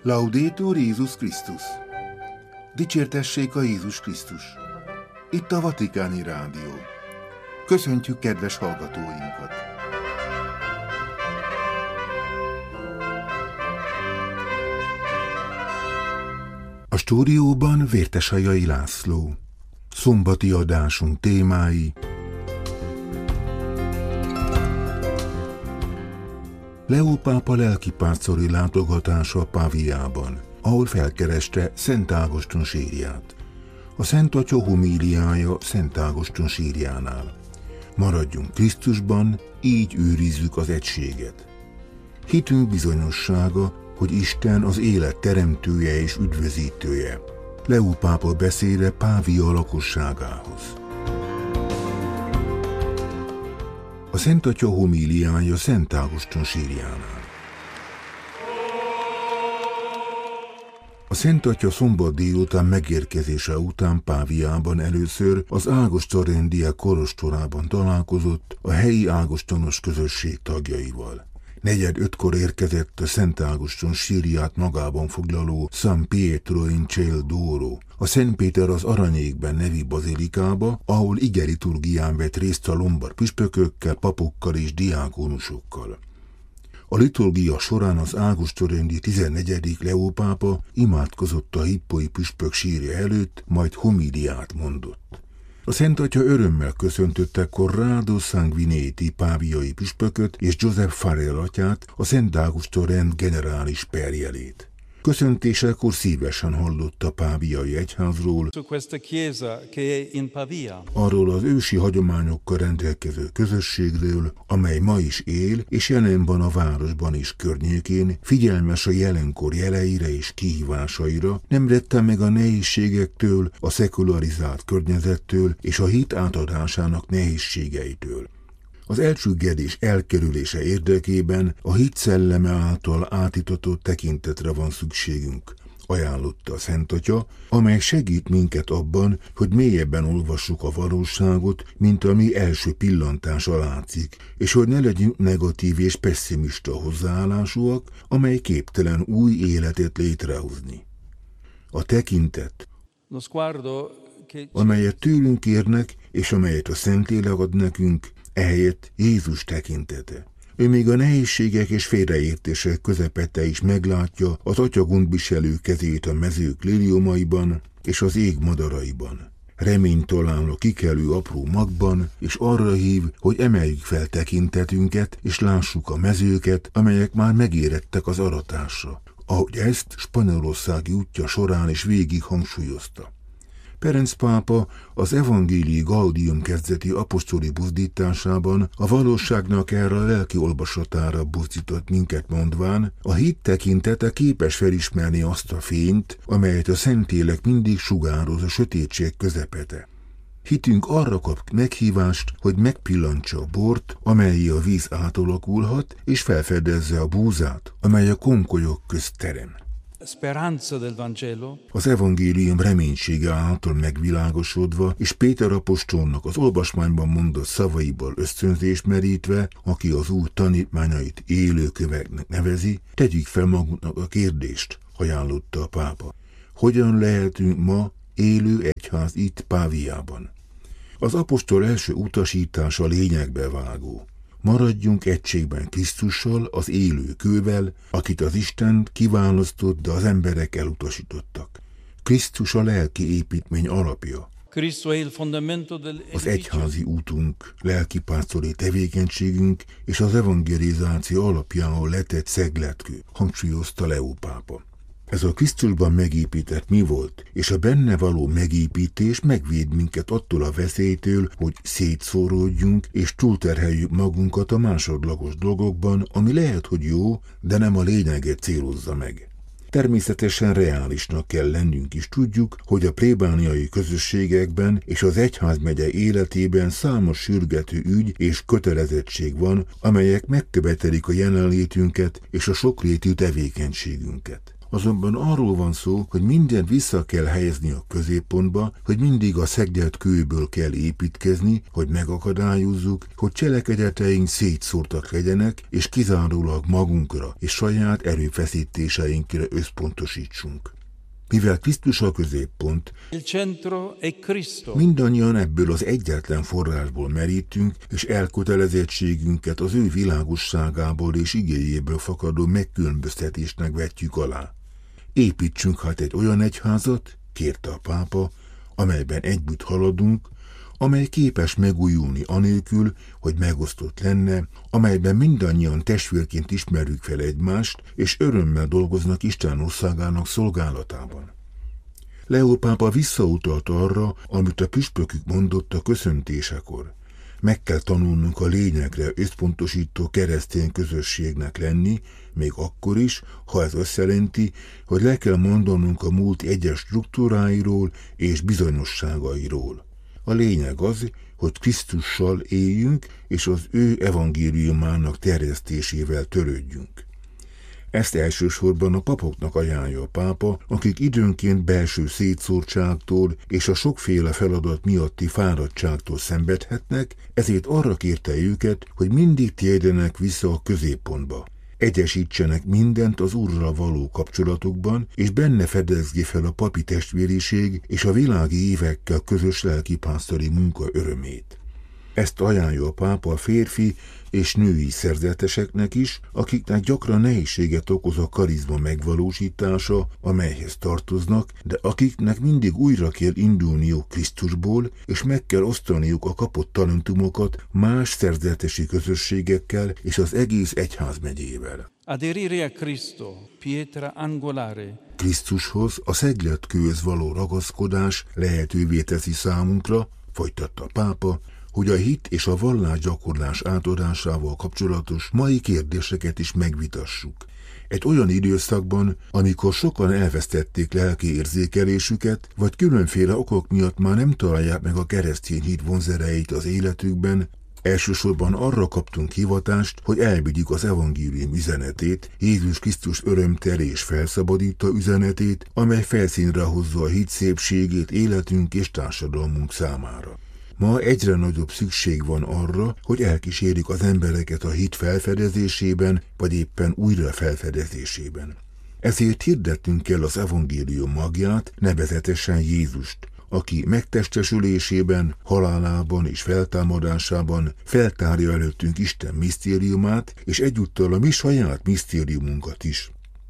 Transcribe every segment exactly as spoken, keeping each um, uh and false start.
Laudetur Jézus Krisztus! Dicsértessék a Jézus Krisztus! Itt a Vatikáni Rádió. Köszöntjük kedves hallgatóinkat! A stúdióban Vértesajai László. Szombati adásunk témái: Leó pápa lelkipásztori látogatása Páviában, ahol felkereste Szent Ágoston sírját. A Szent Atya homíliája Szent Ágoston sírjánál. Maradjunk Krisztusban, így őrizzük az egységet. Hitünk bizonyossága, hogy Isten az élet teremtője és üdvözítője. Leó pápa beszéde Pávia lakosságához. A Szent Atya homíliája Szent Ágoston sírjánál. A Szent Atya szombat délután megérkezése után Páviában először az ágostonrendiek kolostorában találkozott a helyi ágostonos közösség tagjaival. Negyed ötkor érkezett a Szent Ágoston sírját magában foglaló San Pietro in Ciel d'Oro, a Szent Péter az Aranyékben nevi bazilikába, ahol igeliturgián vett részt a lombard püspökökkel, papokkal és diákonusokkal. A liturgia során az ágostonrendi tizennegyedik Leó pápa imádkozott a hippói püspök sírja előtt, majd homíliát mondott. A Szent Atya örömmel köszöntötte Corrado Sanguinetti páviai püspököt és Joseph Farrell atyát, a Szent Ágoston rend generális perjelét. Köszöntésekor szívesen hallott a páviai egyházról, arról az ősi hagyományokkal rendelkező közösségről, amely ma is él és jelen van a városban és környékén, figyelmes a jelenkor jeleire és kihívásaira, nem rettem meg a nehézségektől, a szekularizált környezettől és a hit átadásának nehézségeitől. Az elcsüggedés elkerülése érdekében a hit szelleme által átítatott tekintetre van szükségünk, ajánlotta a Szent Atya, amely segít minket abban, hogy mélyebben olvassuk a valóságot, mint ami első pillantása látszik, és hogy ne legyünk negatív és pesszimista hozzáállásúak, amely képtelen új életet létrehozni. A tekintet, amelyet tőlünk kérnek, és amelyet a Szentlélek ad nekünk, ehelyett Jézus tekintete. Ő még a nehézségek és félreértések közepette is meglátja az Atya gondviselő kezét a mezők liliomaiban és az ég madaraiban. Reményt talál a kikelő apró magban, és arra hív, hogy emeljük fel tekintetünket, és lássuk a mezőket, amelyek már megérettek az aratásra, ahogy ezt spanyolországi útja során is végig hangsúlyozta. Ferenc pápa az Evangelii Gaudium kezdeti apostoli buzdításában a valóságnak erre a lelki olvasatára buzdított minket mondván, a hit tekintete képes felismerni azt a fényt, amelyet a Szentlélek mindig sugároz a sötétség közepete. Hitünk arra kap meghívást, hogy megpillantsa a bort, amelyé a víz átalakulhat, és felfedezze a búzát, amely a konkolyok közt terem. Az evangélium reménysége által megvilágosodva, és Péter apostolnak az olvasmányban mondott szavaiból ösztönzést merítve, aki az úr tanítmányait élőköveknek nevezi, tegyük fel magunknak a kérdést, ajánlotta a pápa. Hogyan lehetünk ma élő egyház itt Páviában? Az apostol első utasítása lényegbe vágó. Maradjunk egységben Krisztussal, az élő kővel, akit az Isten kiválasztott, de az emberek elutasítottak. Krisztus a lelki építmény alapja. Az egyházi útunk, lelkipásztori tevékenységünk és az evangelizáció alapjául letett szegletkő, hangsúlyozta Leó pápa. Ez a Krisztusban megépített mi volt, és a benne való megépítés megvéd minket attól a veszélytől, hogy szétszóródjunk és túlterheljük magunkat a másodlagos dolgokban, ami lehet, hogy jó, de nem a lényeget célozza meg. Természetesen reálisnak kell lennünk is, tudjuk, hogy a plébániai közösségekben és az egyházmegye életében számos sürgető ügy és kötelezettség van, amelyek megkövetelik a jelenlétünket és a sokrétű tevékenységünket. Azonban arról van szó, hogy mindent vissza kell helyezni a középpontba, hogy mindig a szegdelt kőből kell építkezni, hogy megakadályozzuk, hogy cselekedeteink szétszórtak legyenek, és kizárólag magunkra és saját erőfeszítéseinkre összpontosítsunk. Mivel Krisztus a középpont, mindannyian ebből az egyetlen forrásból merítünk, és elkötelezettségünket az ő világosságából és igéjéből fakadó megkülönböztetésnek vetjük alá. Építsünk hát egy olyan egyházat, kérte a pápa, amelyben együtt haladunk, amely képes megújulni anélkül, hogy megosztott lenne, amelyben mindannyian testvérként ismerjük fel egymást, és örömmel dolgoznak Isten országának szolgálatában. Leó pápa visszautalt arra, amit a püspökük mondott a köszöntésekor. Meg kell tanulnunk a lényegre összpontosító keresztény közösségnek lenni, még akkor is, ha ez azt jelenti, hogy le kell mondanunk a múlt egyes struktúráiról és bizonyosságairól. A lényeg az, hogy Krisztussal éljünk, és az ő evangéliumának terjesztésével törődjünk. Ezt elsősorban a papoknak ajánlja a pápa, akik időnként belső szétszórtságtól és a sokféle feladat miatti fáradtságtól szenvedhetnek, ezért arra kérte őket, hogy mindig térjenek vissza a középpontba. Egyesítsenek mindent az Úrral való kapcsolatukban, és benne fedezgé fel a papi testvériség és a világi évekkel közös lelkipásztori munka örömét. Ezt ajánlja a pápa a férfi és női szerzeteseknek is, akiknek gyakran nehézséget okoz a karizma megvalósítása, amelyhez tartoznak, de akiknek mindig újra kell indulniuk Krisztusból, és meg kell osztaniuk a kapott talentumokat más szerzetesi közösségekkel és az egész egyházmegyével. Aderire a Cristo, pietra angolare. Krisztushoz, a szeglet kőhöz való ragaszkodás lehetővé teszi számunkra, folytatta a pápa, hogy a hit és a vallásgyakorlás átadásával kapcsolatos mai kérdéseket is megvitassuk. Egy olyan időszakban, amikor sokan elvesztették lelki érzékelésüket, vagy különféle okok miatt már nem találják meg a keresztény hit vonzereit az életükben, elsősorban arra kaptunk hivatást, hogy elvigyük az evangélium üzenetét, Jézus Krisztus örömteli és felszabadító üzenetét, amely felszínre hozza a hit szépségét életünk és társadalmunk számára. Ma egyre nagyobb szükség van arra, hogy elkísérjük az embereket a hit felfedezésében, vagy éppen újra felfedezésében. Ezért hirdettünk kell az evangélium magját, nevezetesen Jézust, aki megtestesülésében, halálában és feltámadásában feltárja előttünk Isten misztériumát, és egyúttal a mi saját misztériumunkat is.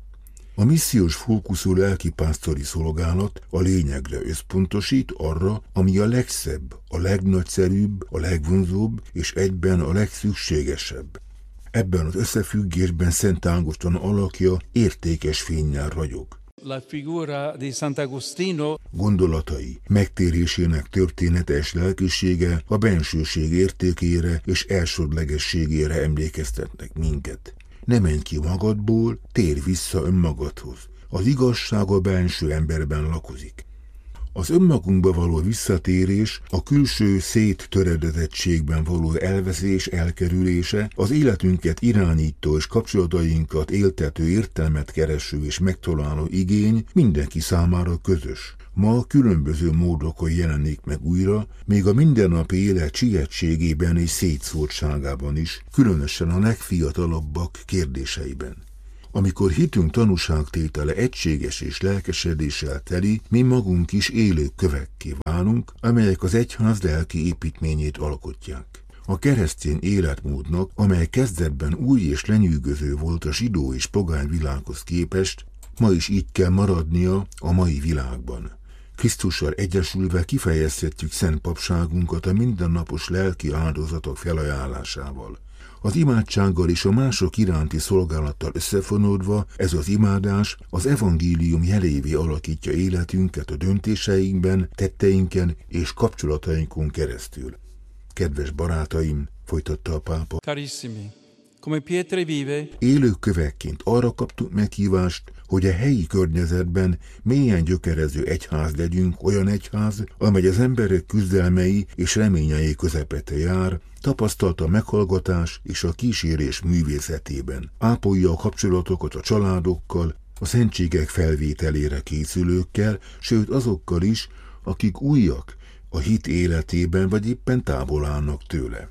A missziós fókuszú lelkipásztori szolgálat a lényegre összpontosít, arra, ami a legszebb, a legnagyszerűbb, a legvonzóbb és egyben a legszükségesebb. Ebben az összefüggésben Szent Ágoston alakja értékes fénnyel ragyog. La figura di Sant'Agostino Gondolatai, megtérésének története és lelkisége a bensőség értékére és elsődlegességére emlékeztetnek minket. Ne menj ki magadból, térj vissza önmagadhoz. Az igazság a benső emberben lakozik. Az önmagunkba való visszatérés, a külső széttöredezettségben való elveszés elkerülése, az életünket irányító és kapcsolatainkat éltető, értelmet kereső és megtaláló igény mindenki számára közös. Ma különböző módokon jelenik meg újra, még a mindennapi élet sietségében és szétszórtságában is, különösen a legfiatalabbak kérdéseiben. Amikor hitünk tanúságtétele egységes és lelkesedéssel teli, mi magunk is élő kövekké válunk, amelyek az egyház lelki építményét alkotják. A keresztény életmódnak, amely kezdetben új és lenyűgöző volt a zsidó és pogány világhoz képest, ma is így kell maradnia a mai világban. Krisztussal egyesülve kifejezhetjük szent papságunkat a mindennapos lelki áldozatok felajánlásával. Az imádsággal és a mások iránti szolgálattal összefonódva ez az imádás az evangélium jelévé alakítja életünket a döntéseinkben, tetteinken és kapcsolatainkon keresztül. Kedves barátaim, folytatta a pápa, Carissimi, come pietre vive, élő kövekként arra kaptunk meghívást, hogy a helyi környezetben mélyen gyökerező egyház legyünk, olyan egyház, amely az emberek küzdelmei és reményei közepette jár, tapasztalta a meghallgatás és a kísérés művészetében. Ápolja a kapcsolatokat a családokkal, a szentségek felvételére készülőkkel, sőt azokkal is, akik újak a hit életében, vagy éppen távol állnak tőle.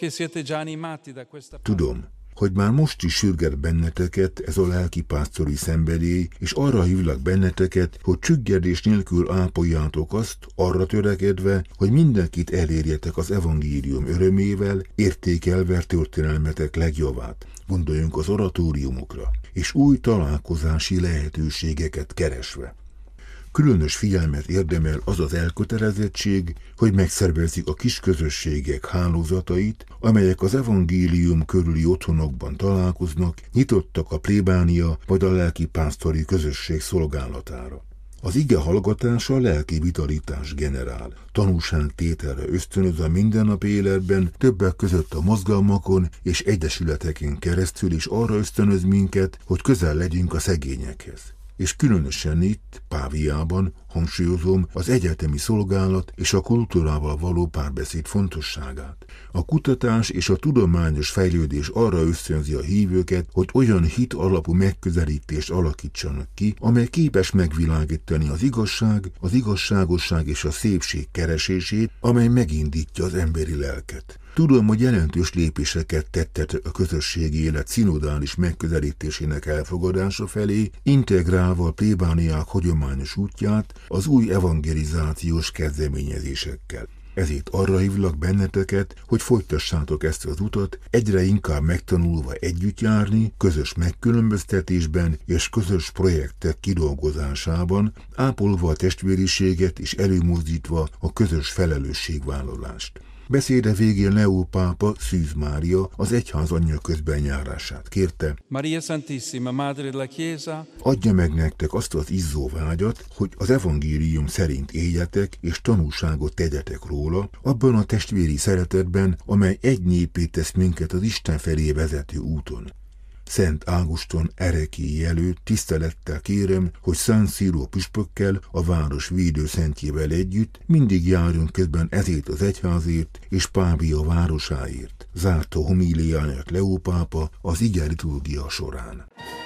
Tudom, hogy már most is sürget benneteket ez a lelkipásztori szenvedély, és arra hívlak benneteket, hogy csüggedés nélkül ápoljátok azt, arra törekedve, hogy mindenkit elérjetek az evangélium örömével, értékelve történelmetek legjavát. Gondoljunk az oratóriumokra, és új találkozási lehetőségeket keresve. Különös figyelmet érdemel az az elkötelezettség, hogy megszervezik a kisközösségek hálózatait, amelyek az evangélium körüli otthonokban találkoznak, nyitottak a plébánia vagy a lelkipásztori közösség szolgálatára. Az ige hallgatása lelki vitalitás generál, tanúságtételre ösztönöz a mindennapi életben, többek között a mozgalmakon és egyesületeken keresztül is arra ösztönöz minket, hogy közel legyünk a szegényekhez. És különösen itt, Páviában, hangsúlyozom az egyetemi szolgálat és a kultúrával való párbeszéd fontosságát. A kutatás és a tudományos fejlődés arra ösztönzi a hívőket, hogy olyan hit alapú megközelítést alakítsanak ki, amely képes megvilágítani az igazság, az igazságosság és a szépség keresését, amely megindítja az emberi lelket. Tudom, hogy jelentős lépéseket tettet a közösségi élet szinodális megközelítésének elfogadása felé, integrálva a plébániák hagyományos útját az új evangelizációs kezdeményezésekkel. Ezért arra hívlak benneteket, hogy folytassátok ezt az utat, egyre inkább megtanulva együtt járni, közös megkülönböztetésben és közös projektek kidolgozásában, ápolva a testvériséget és előmozdítva a közös felelősségvállalást. Beszéde végén Leó pápa Szűz Mária az egyház anyja közbenjárását kérte. Maria Santissima, Madre della Chiesa, adja meg nektek azt az izzó vágyat, hogy az evangélium szerint éljetek és tanúságot tegyetek róla, abban a testvéri szeretetben, amely egy népé tesz minket az Isten felé vezető úton. Szent Ágoston erekélyi előtt tisztelettel kérem, hogy San Siro püspökkel, a város védőszentjével együtt mindig járjunk közben ezért az egyházért és Pávia városáért, zárta homíliáját Leó pápa az ige liturgia során.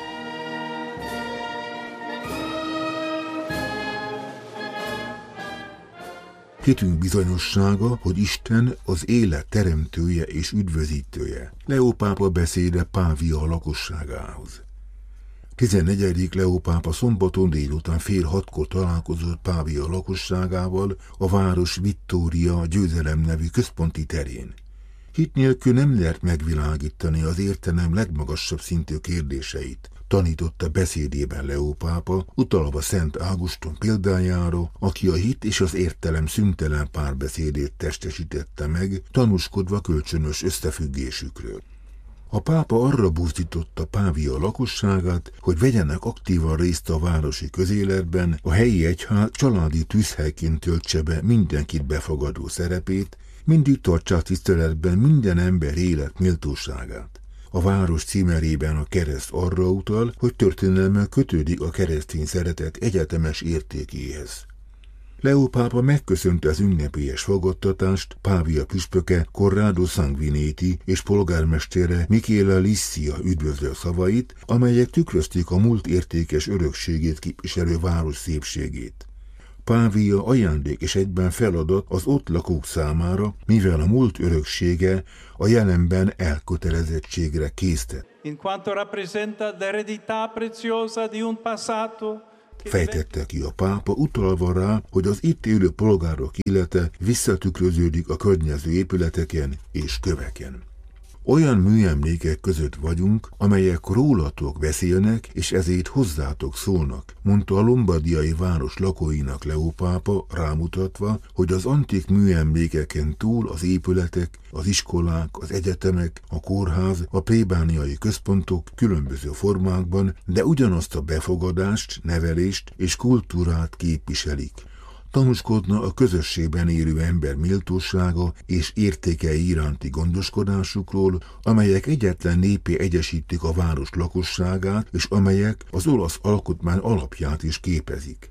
Hitünk bizonyossága, hogy Isten az élet teremtője és üdvözítője. Leó pápa beszéde Pávia lakosságához. tizennegyedik Leó pápa szombaton délután fél hatkor találkozott Pávia lakosságával a város Vittória győzelem nevű központi terén. Hit nélkül nem lehet megvilágítani az értelem legmagasabb szintű kérdéseit, tanította beszédében Leó pápa, utalva Szent Ágoston példájára, aki a hit és az értelem szüntelen párbeszédét testesítette meg, tanúskodva kölcsönös összefüggésükről. A pápa arra buzdította Pávia lakosságát, hogy vegyenek aktívan részt a városi közéletben, a helyi egyház családi tűzhelyként töltse be mindenkit befogadó szerepét, mindig tartsák tiszteletben minden ember élet méltóságát. A város címerében a kereszt arra utal, hogy történelemmel kötődik a keresztény szeretet egyetemes értékéhez. Leó pápa megköszönte az ünnepélyes fogadtatást Pávia püspöke Corrado Sanguinetti és polgármestere Michela Lissia üdvözlő szavait, amelyek tükrözték a múlt értékes örökségét képviselő város szépségét. Pávia ajándék és egyben feladat az ott lakók számára, mivel a múlt öröksége a jelenben elkötelezettségre késztet. in quanto rappresenta l'eredità preziosa di un passato, fejtette ki a pápa, utalva rá, hogy az itt élő polgárok élete visszatükröződik a környező épületeken és köveken. Olyan műemlékek között vagyunk, amelyek rólatok beszélnek, és ezért hozzátok szólnak, mondta a lombardiai város lakóinak Leó pápa, rámutatva, hogy az antik műemlékeken túl az épületek, az iskolák, az egyetemek, a kórház, a plébániai központok különböző formákban, de ugyanazt a befogadást, nevelést és kultúrát képviselik. Tanúskodna a közösségben élő ember méltósága és értékei iránti gondoskodásukról, amelyek egyetlen népé egyesítik a város lakosságát, és amelyek az olasz alkotmány alapját is képezik.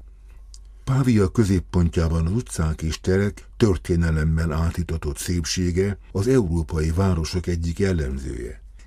Pávia középpontjában az utcák és terek történelemmel átitatott szépsége az európai városok egyik jellemzője.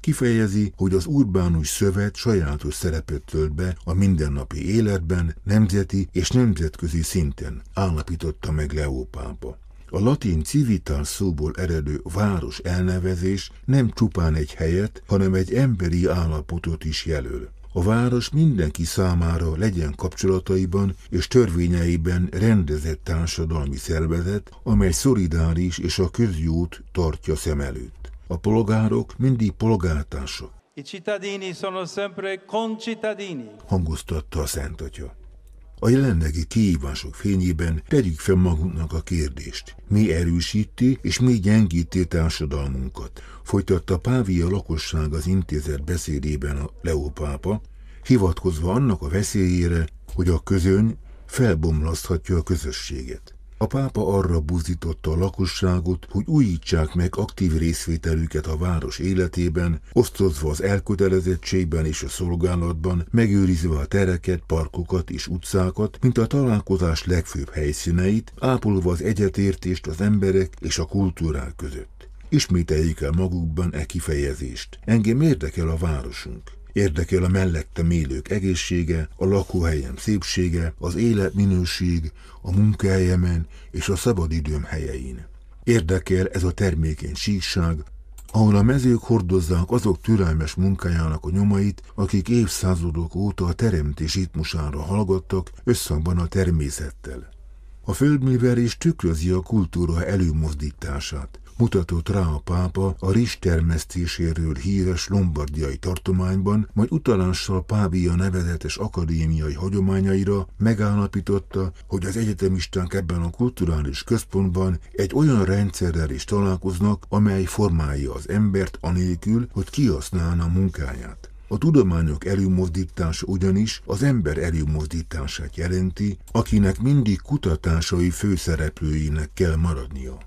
Kifejezi, hogy az urbánus szövet sajátos szerepet tölt be a mindennapi életben, nemzeti és nemzetközi szinten, állapította meg Leó pápa. A latin civitas szóból eredő város elnevezés nem csupán egy helyet, hanem egy emberi állapotot is jelöl. A város mindenki számára legyen kapcsolataiban és törvényeiben rendezett társadalmi szervezet, amely szolidáris és a közjót tartja szem előtt. A polgárok mindig polgártársak. I cittadini sono sempre concittadini. Hangoztatta a Szent Atya. A jelenlegi kihívások fényében tegyük fel magunknak a kérdést. Mi erősíti és mi gyengíti társadalmunkat? Folytatta Pávia lakosság az intézet beszédében a Leó pápa, hivatkozva annak a veszélyére, hogy a közöny felbomlaszthatja a közösséget. A pápa arra buzdította a lakosságot, hogy újítsák meg aktív részvételüket a város életében, osztozva az elkötelezettségben és a szolgálatban, megőrizve a tereket, parkokat és utcákat, mint a találkozás legfőbb helyszíneit, ápolva az egyetértést az emberek és a kultúrák között. Ismételjék el magukban e kifejezést. Engem érdekel a városunk. Érdekel a mellettem élők egészsége, a lakóhelyem szépsége, az életminőség, a munkahelyemen és a szabadidőm helyein. Érdekel ez a termékeny síkság, ahol a mezők hordozzák azok türelmes munkájának a nyomait, akik évszázadok óta a teremtés ritmusára hallgattak összhangban a természettel. A földművelés tükrözi a kultúra előmozdítását. Mutatott rá a pápa a rizs termesztéséről híres lombardiai tartományban, majd utalással Pávia nevezetes akadémiai hagyományaira megállapította, hogy az egyetemisták ebben a kulturális központban egy olyan rendszerrel is találkoznak, amely formálja az embert anélkül, hogy kihasználna munkáját. A tudományok előmozdítása ugyanis az ember előmozdítását jelenti, akinek mindig kutatásai főszereplőinek kell maradnia.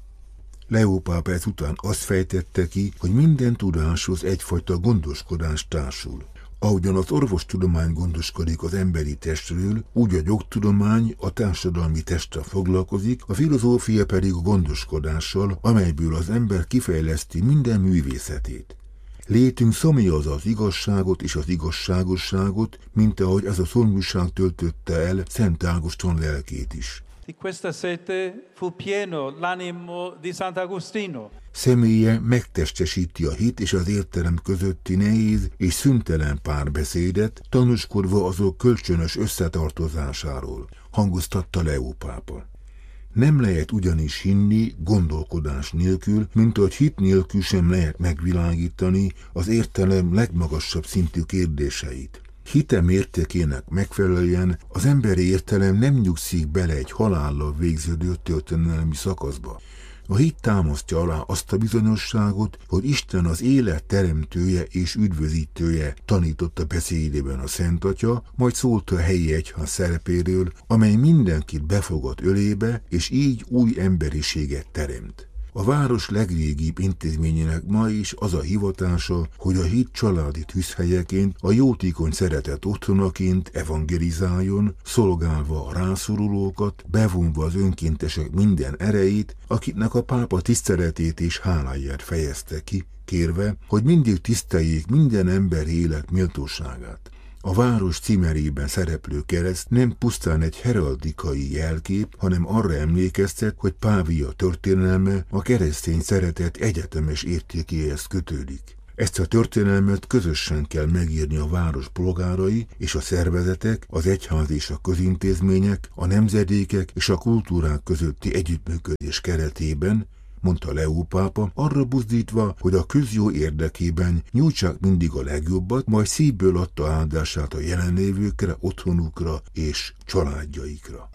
Leó pápa ezután azt fejtette ki, hogy minden tudáshoz egyfajta gondoskodás társul. Ahogyan az orvostudomány gondoskodik az emberi testről, úgy a jogtudomány a társadalmi testtel foglalkozik, a filozófia pedig a gondoskodással, amelyből az ember kifejleszti minden művészetét. Létünk szomjazza az igazságot és az igazságosságot, mint ahogy ez a szomjúság töltötte el Szent Ágoston lelkét is. Di questa sete fu pieno l'animo di Sant'Agostino. Személye megtestesíti a hit és az értelem közötti nehéz és szüntelen párbeszédet, tanúskodva azok kölcsönös összetartozásáról, hangoztatta Leó pápa. Nem lehet ugyanis hinni gondolkodás nélkül, mint ahogy hit nélkül sem lehet megvilágítani az értelem legmagasabb szintű kérdéseit. Hite mértékének megfelelően az emberi értelem nem nyugszik bele egy halállal végződő történelmi szakaszba. A hit támasztja alá azt a bizonyosságot, hogy Isten az élet teremtője és üdvözítője, tanította beszédében a Szent Atya, majd szólt a helyi egyház szerepéről, amely mindenkit befogad ölébe, és így új emberiséget teremt. A város legrégibb intézményének ma is az a hivatása, hogy a hit családi tűzhelyeként, a jótékony szeretet otthonaként evangelizáljon, szolgálva a rászorulókat, bevonva az önkéntesek minden erejét, akiknek a pápa tiszteletét és háláját fejezte ki, kérve, hogy mindig tiszteljék minden ember élet méltóságát. A város címerében szereplő kereszt nem pusztán egy heraldikai jelkép, hanem arra emlékeztet, hogy Pávia történelme a keresztény szeretet egyetemes értékéhez kötődik. Ezt a történelmet közösen kell megírni a város polgárai és a szervezetek, az egyház és a közintézmények, a nemzedékek és a kultúrák közötti együttműködés keretében, mondta Leó pápa, arra buzdítva, hogy a közjó érdekében nyújtsák mindig a legjobbat, majd szívből adta áldását a jelenlévőkre, otthonukra és családjaikra.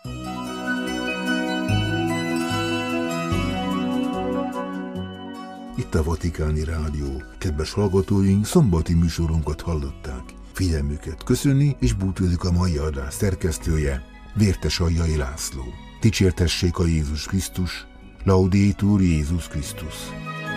Itt a Vatikáni Rádió. Kedves hallgatóink, szombati műsorunkat hallották. Figyelmüket köszöni és búcsúzik a mai adás szerkesztője, Vértes Aljai László. Dicsértessék a Jézus Krisztus! Laudetur Jézus Krisztus!